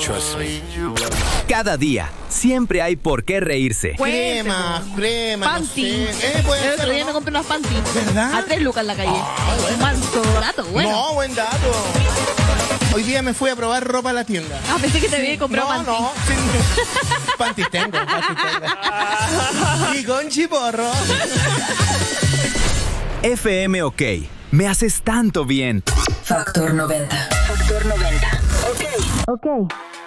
Cada día, siempre hay por qué reírse. Crema, Panty. no sé. Puede El ser, otro día ¿no? me compré unas panty. ¿Verdad? A 3 lucas en la calle. Un manso barato, bueno. No, buen dato. Hoy día me fui a probar ropa a la tienda. Ah, pensé que te había comprado panty. No. Sí. Panties tengo. Y con chiporro. FM OK. Me haces tanto bien. Factor 90. Factor 90. Ok.